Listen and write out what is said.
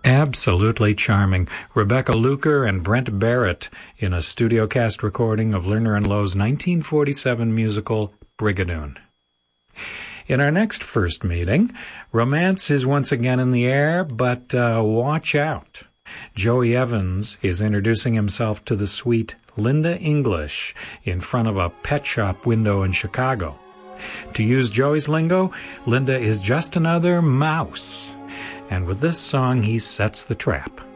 Absolutely charming. Rebecca Luker and Brent Barrett in a studio cast recording of Lerner and Loewe's 1947 musical Brigadoon. In our next first meeting, romance is once again in the air, but watch out. Joey Evans is introducing himself to the sweet Linda English in front of a pet shop window in Chicago. To use Joey's lingo, Linda is just another mouse. And with this song, he sets the trap.